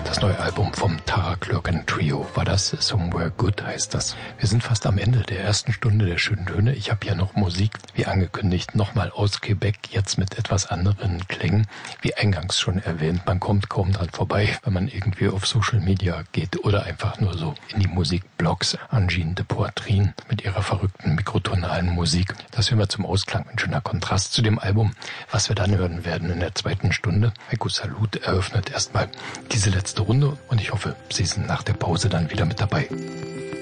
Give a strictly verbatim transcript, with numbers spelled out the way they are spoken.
Das neue Album vom Tara Klürken Trio war das. Somewhere Good heißt das. Wir sind fast am Ende der ersten Stunde der schönen Töne. Ich habe ja noch Musik, wie angekündigt, nochmal aus Quebec, jetzt mit etwas anderen Klängen. Wie eingangs schon erwähnt, man kommt kaum dran vorbei, wenn man irgendwie auf Social Media geht oder einfach nur so in die Musikblogs. Angine de Poitrine mit ihrer verrückten mikrotonalen Musik. Das hören wir zum Ausklang, ein schöner Kontrast zu dem Album, was wir dann hören werden in der zweiten Stunde. Heiko Salut eröffnet erstmal diese letzte Runde und ich hoffe, Sie sind nach der Pause dann wieder mit dabei.